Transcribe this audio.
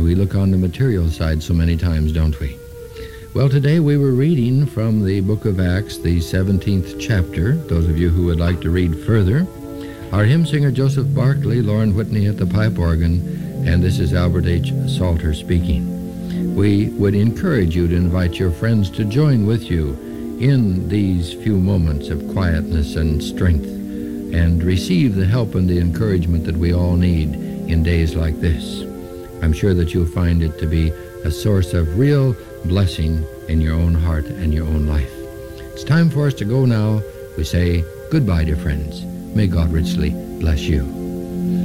We look on the material side so many times, don't we? Well, today we were reading from the book of Acts, the 17th chapter. Those of you who would like to read further. Our hymn singer Joseph Barkley, Lauren Whitney at the pipe organ, and this is Albert H. Salter speaking. We would encourage you to invite your friends to join with you in these few moments of quietness and strength, and receive the help and the encouragement that we all need in days like this. I'm sure that you'll find it to be a source of real blessing in your own heart and your own life. It's time for us to go now. We say goodbye, dear friends. May God richly bless you.